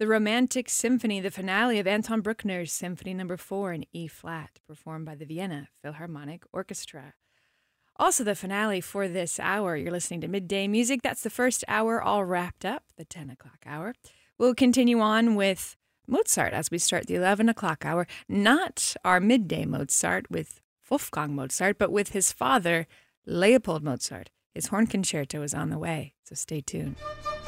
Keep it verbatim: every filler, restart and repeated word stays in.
the Romantic Symphony, the finale of Anton Bruckner's Symphony Number Four in E flat, performed by the Vienna Philharmonic Orchestra. Also, the finale for this hour. You're listening to Midday Music. That's the first hour all wrapped up, the ten o'clock hour. We'll continue on with Mozart as we start the eleven o'clock hour. Not our midday Mozart with Wolfgang Mozart, but with his father, Leopold Mozart. His horn concerto is on the way, so stay tuned.